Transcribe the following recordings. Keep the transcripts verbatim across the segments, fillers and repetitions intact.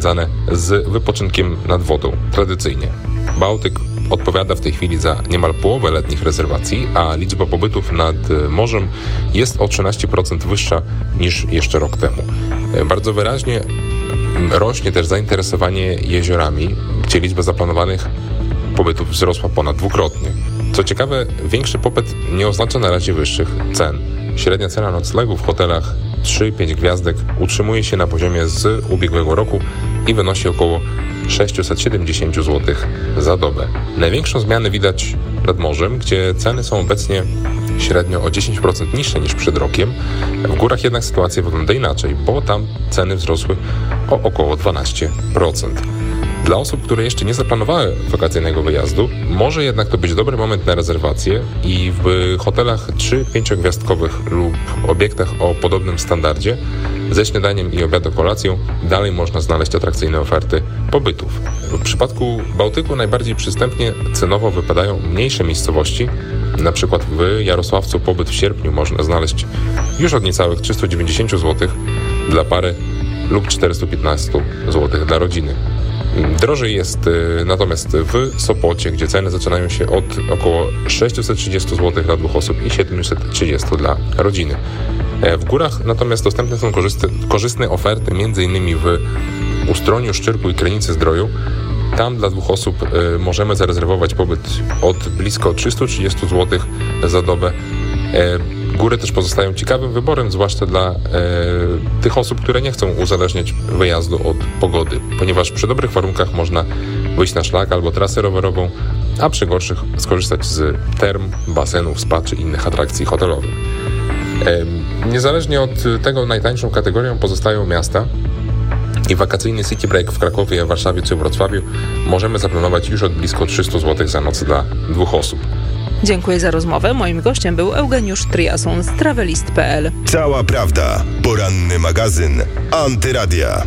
związane z wypoczynkiem nad wodą tradycyjnie. Bałtyk odpowiada w tej chwili za niemal połowę letnich rezerwacji, a liczba pobytów nad morzem jest o trzynaście procent wyższa niż jeszcze rok temu. Bardzo wyraźnie rośnie też zainteresowanie jeziorami, gdzie liczba zaplanowanych pobytów wzrosła ponad dwukrotnie. Co ciekawe, większy popyt nie oznacza na razie wyższych cen. Średnia cena noclegu w hotelach trzy pięć gwiazdek utrzymuje się na poziomie z ubiegłego roku i wynosi około sześćset siedemdziesiąt złotych za dobę. Największą zmianę widać nad morzem, gdzie ceny są obecnie średnio o dziesięć procent niższe niż przed rokiem. W górach jednak sytuacja wygląda inaczej, bo tam ceny wzrosły o około dwanaście procent. Dla osób, które jeszcze nie zaplanowały wakacyjnego wyjazdu, może jednak to być dobry moment na rezerwację i w hotelach trzy pięć gwiazdkowych lub obiektach o podobnym standardzie ze śniadaniem i obiadem kolacją dalej można znaleźć atrakcyjne oferty pobytów. W przypadku Bałtyku najbardziej przystępnie cenowo wypadają mniejsze miejscowości. Na przykład w Jarosławcu pobyt w sierpniu można znaleźć już od niecałych trzysta dziewięćdziesiąt złotych dla pary lub czterysta piętnaście złotych dla rodziny. Drożej jest natomiast w Sopocie, gdzie ceny zaczynają się od około sześćset trzydzieści złotych dla dwóch osób i siedemset trzydzieści dla rodziny. W górach natomiast dostępne są korzystne, korzystne oferty m.in. w Ustroniu, Szczyrku i Krynicy Zdroju. Tam dla dwóch osób y, możemy zarezerwować pobyt od blisko trzysta trzydzieści złotych za dobę. Y, góry też pozostają ciekawym wyborem, zwłaszcza dla y, tych osób, które nie chcą uzależniać wyjazdu od pogody, ponieważ przy dobrych warunkach można wyjść na szlak albo trasę rowerową, a przy gorszych skorzystać z term, basenów, spa czy innych atrakcji hotelowych. Y, niezależnie od tego najtańszą kategorią pozostają miasta. I wakacyjny city break w Krakowie, Warszawie czy Wrocławiu możemy zaplanować już od blisko trzysta złotych za noc dla dwóch osób. Dziękuję za rozmowę. Moim gościem był Eugeniusz Triason z travelist kropka p l. Cała prawda. Poranny magazyn Antyradia.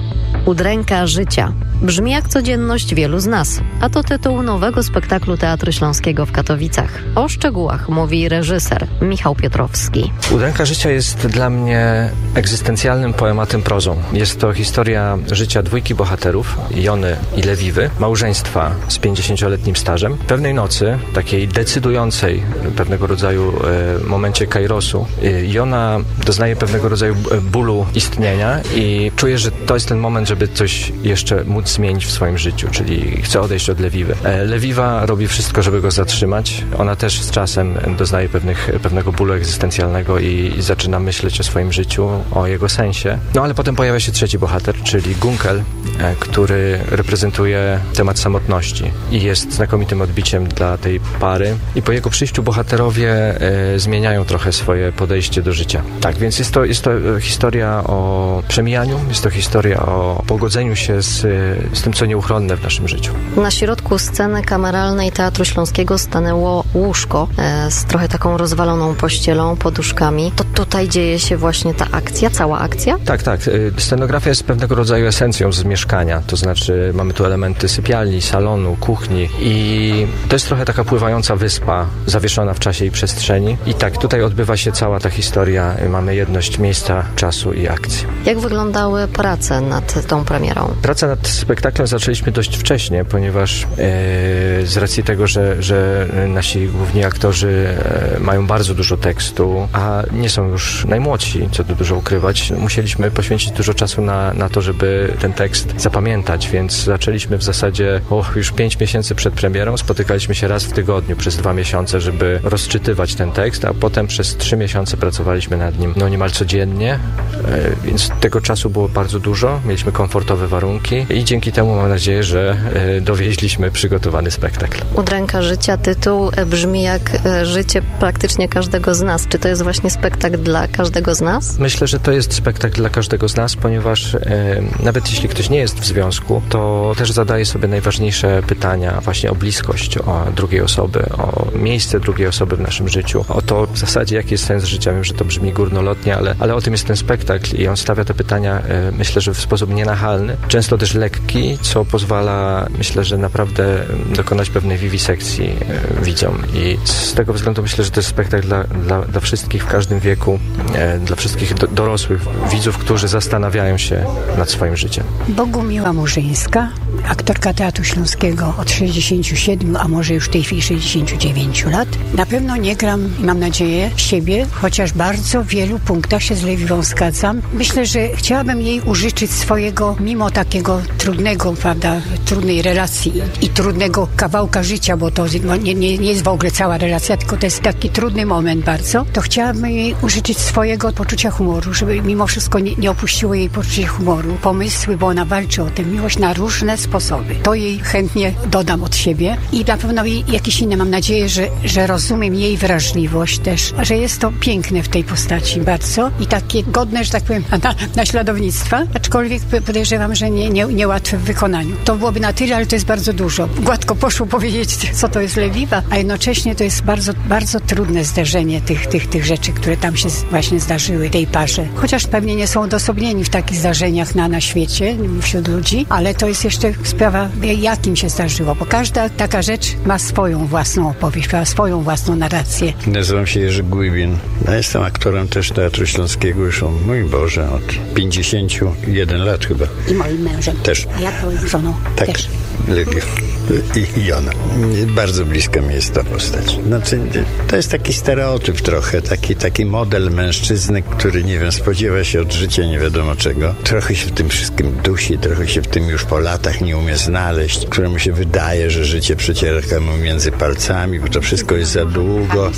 Udręka życia. Brzmi jak codzienność wielu z nas, a to tytuł nowego spektaklu Teatru Śląskiego w Katowicach. O szczegółach mówi reżyser Michał Piotrowski. Udręka życia jest dla mnie egzystencjalnym poematem prozą. Jest to historia życia dwójki bohaterów, Jony i Lewiwy, małżeństwa z pięćdziesięcioletnim stażem. Pewnej nocy, takiej decydującej pewnego rodzaju e, momencie kairosu, e, Jona doznaje pewnego rodzaju bólu istnienia i czuje, że to jest ten moment, żeby coś jeszcze móc zmienić w swoim życiu, czyli chce odejść od Lewiwy. Lewiwa robi wszystko, żeby go zatrzymać. Ona też z czasem doznaje pewnych, pewnego bólu egzystencjalnego i, i zaczyna myśleć o swoim życiu, o jego sensie. No ale potem pojawia się trzeci bohater, czyli Gunkel, który reprezentuje temat samotności i jest znakomitym odbiciem dla tej pary. I po jego przyjściu bohaterowie e, zmieniają trochę swoje podejście do życia. Tak, więc jest to, jest to historia o przemijaniu, jest to historia o pogodzeniu się z, z tym, co nieuchronne w naszym życiu. Na środku sceny kameralnej Teatru Śląskiego stanęło łóżko e, z trochę taką rozwaloną pościelą, poduszkami. To tutaj dzieje się właśnie ta akcja, cała akcja? Tak, tak. Scenografia jest pewnego rodzaju esencją z mieszkania, to znaczy mamy tu elementy sypialni, salonu, kuchni i to jest trochę taka pływająca wyspa zawieszona w czasie i przestrzeni. I tak, tutaj odbywa się cała ta historia. Mamy jedność miejsca, czasu i akcji. Jak wyglądały prace nad tą premierą? Prace nad spektaklem zaczęliśmy dość wcześnie, ponieważ e, z racji tego, że, że nasi główni aktorzy e, mają bardzo dużo tekstu, a nie są już najmłodsi, co tu dużo ukrywać, musieliśmy poświęcić dużo czasu na, na to, żeby ten tekst zapamiętać, więc zaczęliśmy w zasadzie o, już pięć miesięcy przed premierą, spotykaliśmy się raz w tygodniu przez dwa miesiące, żeby rozczytywać ten tekst, a potem przez trzy miesiące pracowaliśmy nad nim no niemal codziennie, e, więc tego czasu było bardzo dużo, mieliśmy komfortowe warunki i dzięki temu mam nadzieję, że e, dowieźliśmy przygotowany spektakl. Udręka życia, tytuł brzmi jak e, życie praktycznie każdego z nas. Czy to jest właśnie spektakl dla każdego z nas? Myślę, że to jest spektakl dla każdego z nas, ponieważ e, nawet jeśli ktoś nie jest w związku, to też zadaje sobie najważniejsze pytania właśnie o bliskość, o drugiej osoby, o miejsce drugiej osoby w naszym życiu, o to w zasadzie jaki jest sens życia. Wiem, że to brzmi górnolotnie, ale, ale o tym jest ten spektakl i on stawia te pytania, e, myślę, że w sposób nienachalny, często też lekki szybki, co pozwala, myślę, że naprawdę dokonać pewnej wiwisekcji e, widzom. I z tego względu myślę, że to jest spektakl dla, dla, dla wszystkich w każdym wieku, e, dla wszystkich do, dorosłych widzów, którzy zastanawiają się nad swoim życiem. Bogumiła Murzyńska, aktorka Teatru Śląskiego od sześćdziesięciu siedmiu, a może już w tej chwili sześćdziesięciu dziewięciu lat. Na pewno nie gram, mam nadzieję, siebie, chociaż bardzo w wielu punktach się z Lewiwą zgadzam. Myślę, że chciałabym jej użyczyć swojego, mimo takiego trudnego, prawda, trudnej relacji i, i trudnego kawałka życia, bo to nie, nie, nie jest w ogóle cała relacja, tylko to jest taki trudny moment bardzo, to chciałabym jej użyczyć swojego poczucia humoru, żeby mimo wszystko nie, nie opuściło jej poczucie humoru, pomysły, bo ona walczy o tę miłość na różne sposoby. To jej chętnie dodam od siebie i na pewno i jakieś inne. Mam nadzieję, że, że rozumiem jej wrażliwość też, że jest to piękne w tej postaci bardzo i takie godne, że tak powiem, na, naśladownictwa, aczkolwiek podejrzewam, że nie, nie, niełatwe w wykonaniu. To byłoby na tyle, ale to jest bardzo dużo. Gładko poszło powiedzieć, co to jest Lewiwa, a jednocześnie to jest bardzo, bardzo trudne zderzenie tych, tych, tych rzeczy, które tam się właśnie zdarzyły tej parze. Chociaż pewnie nie są odosobnieni w takich zdarzeniach na, na świecie, wśród ludzi, ale to jest jeszcze sprawa, jakim się zdarzyło, bo każda taka rzecz ma swoją własną opowieść, ma swoją własną narrację. Nazywam się Jerzy Głybin. Ja jestem aktorem też Teatru Śląskiego już, o mój Boże, od pięćdziesięciu jeden lat chyba. I moim mężem. Też. A ja twoją żoną. Tak. Też. Lewiw. I, I ona. Bardzo bliska mi jest ta postać. Znaczy, to jest taki stereotyp trochę, taki, taki model mężczyzny, który, nie wiem, spodziewa się od życia nie wiadomo czego. Trochę się w tym wszystkim dusi, trochę się w tym już po latach nie umie znaleźć, któremu się wydaje, że życie przeciera mu między palcami, bo to wszystko jest za długo,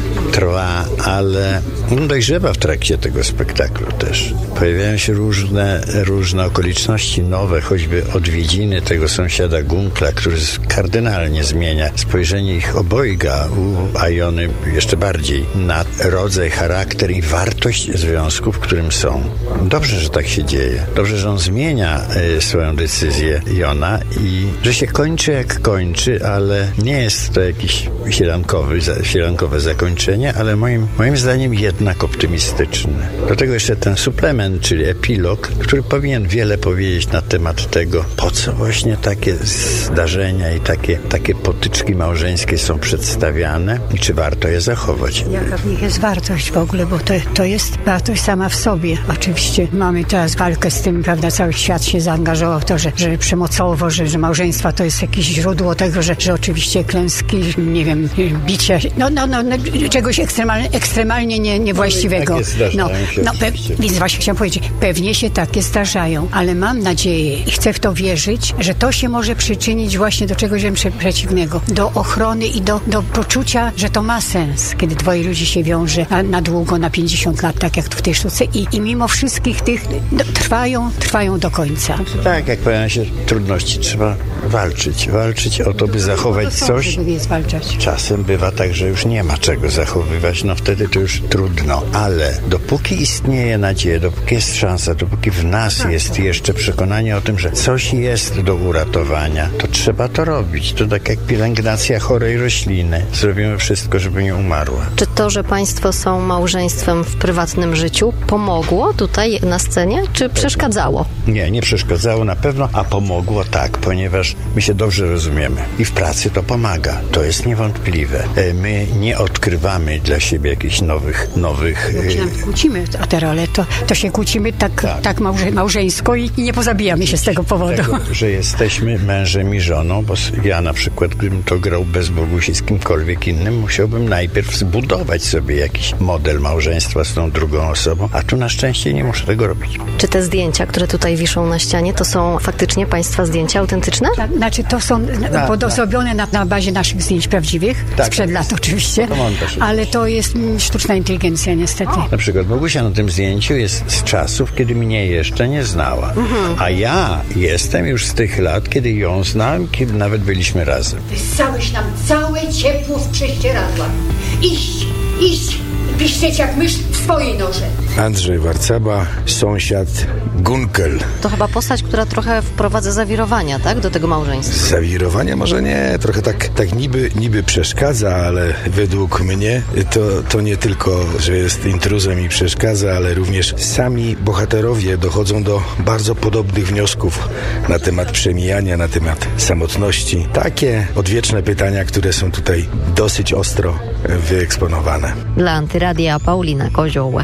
trwa, ale on dojrzewa w trakcie tego spektaklu też. Pojawiają się różne, różne okoliczności nowe, choćby odwiedziny tego sąsiada Gunkla, który kardynalnie zmienia spojrzenie ich obojga, u Ajony jeszcze bardziej, na rodzaj, charakter i wartość związku, w którym są. Dobrze, że tak się dzieje. Dobrze, że on zmienia y, swoją decyzję, Jona, i że się kończy jak kończy, ale nie jest to jakiś sielankowy, za, sielankowe zakończenie, ale moim, moim zdaniem jednak optymistyczny. Do tego jeszcze ten suplement, czyli epilog, który powinien wiele powiedzieć na temat tego, po co właśnie takie zdarzenia i takie, takie potyczki małżeńskie są przedstawiane i czy warto je zachować. Jaka w nich jest wartość w ogóle, bo to, to jest wartość sama w sobie. Oczywiście mamy teraz walkę z tym, prawda, cały świat się zaangażował w to, że, że przemocowo, że, że małżeństwa to jest jakieś źródło tego, że, że oczywiście klęski, nie wiem, bicia, no, no, no, no czegoś ekstremalnie, ekstremalnie nie, niewłaściwego. No, no, pe- więc właśnie chciałam powiedzieć, pewnie się takie zdarzają, ale mam nadzieję i chcę w to wierzyć, że to się może przyczynić właśnie do czegoś przeciwnego, do ochrony i do, do poczucia, że to ma sens, kiedy dwoje ludzi się wiąże na, na długo, na pięćdziesiąt lat, tak jak w tej sztuce i, i mimo wszystkich tych no, trwają, trwają do końca. Tak, jak pojawiają się trudności, trzeba walczyć, walczyć o to, by zachować to coś. Żeby je zwalczać. Czasem bywa tak, że już nie ma czego zachowywać, no wtedy to już trudno, ale dopóki istnieje nadzieja, dopóki jest szansa, dopóki w nas jest jeszcze przekonanie o tym, że coś jest do uratowania, to trzeba to robić. To tak jak pielęgnacja chorej rośliny. Zrobimy wszystko, żeby nie umarła. Czy to, że państwo są małżeństwem w prywatnym życiu, pomogło tutaj na scenie, czy przeszkadzało? Nie, nie przeszkadzało na pewno, a pomogło tak, ponieważ my się dobrze rozumiemy. I w pracy to pomaga. To jest niewątpliwe. My nie odkrywamy dla siebie jakichś nowych... nowych Bo się nam kłócimy o te role, to, to się kłócimy tak, tak. tak małże, małżeńsko i nie pozabijamy się z tego powodu. Tego, że jesteśmy mężem i żoną, bo ja na przykład, gdybym to grał bez Bogusi z kimkolwiek innym, musiałbym najpierw zbudować sobie jakiś model małżeństwa z tą drugą osobą, a tu na szczęście nie muszę tego robić. Czy te zdjęcia, które tutaj wiszą na ścianie, to są faktycznie państwa zdjęcia autentyczne? Tak, znaczy to są tak, podosobione tak. na, na bazie naszych zdjęć prawdziwych, tak, sprzed tak. lat oczywiście, to ale to jest mm, sztuczna inteligencja niestety. O. Na przykład Bogusia na tym zdjęciu jest z czasów, kiedy mnie jeszcze nie znała, mhm. a ja jestem już z tych lat, kiedy ją znałem, kiedy nawet byliśmy razem. Wyssałeś nam całe ciepło z prześcieradła. Iść, iść, piszczeć jak mysz swojej noże. Andrzej Warcaba, sąsiad Gunkel. To chyba postać, która trochę wprowadza zawirowania, tak, do tego małżeństwa. Zawirowania może nie, trochę tak, tak niby, niby przeszkadza, ale według mnie to, to nie tylko, że jest intruzem i przeszkadza, ale również sami bohaterowie dochodzą do bardzo podobnych wniosków na temat przemijania, na temat samotności. Takie odwieczne pytania, które są tutaj dosyć ostro wyeksponowane. Dla Antyradia Paulina Kozioł.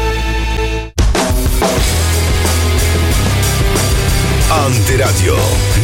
Antyradio.